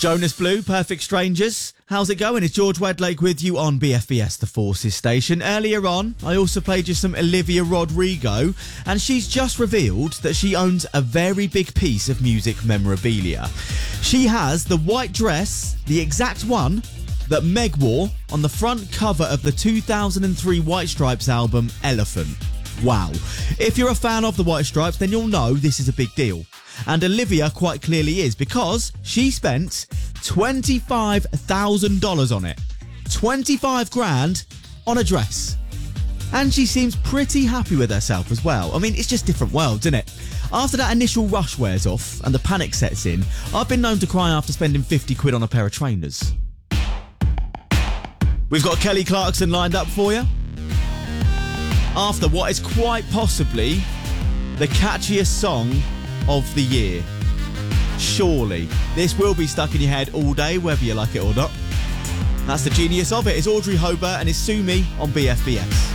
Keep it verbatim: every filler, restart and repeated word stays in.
Jonas Blue, Perfect Strangers. How's it going? It's George Wedlake with you on B F B S, the Forces station. Earlier on, I also played you some Olivia Rodrigo, and she's just revealed that she owns a very big piece of music memorabilia. She has the white dress, the exact one that Meg wore on the front cover of the two thousand three White Stripes album, Elephant. Wow. If you're a fan of the White Stripes, then you'll know this is a big deal. And Olivia quite clearly is, because she spent twenty-five thousand dollars on it. twenty-five grand on a dress. And she seems pretty happy with herself as well. I mean, it's just different worlds, isn't it? After that initial rush wears off and the panic sets in, I've been known to cry after spending fifty quid on a pair of trainers. We've got Kelly Clarkson lined up for you. After what is quite possibly the catchiest song of the year. Surely. This will be stuck in your head all day, whether you like it or not. That's the genius of it. It's Audrey Hobart and it's Sue Me on B F B S.